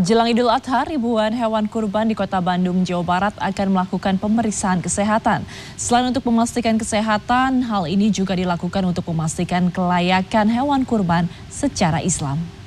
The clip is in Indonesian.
Jelang Idul Adha, ribuan hewan kurban di Kota Bandung, Jawa Barat akan melakukan pemeriksaan kesehatan. Selain untuk memastikan kesehatan, hal ini juga dilakukan untuk memastikan kelayakan hewan kurban secara Islam.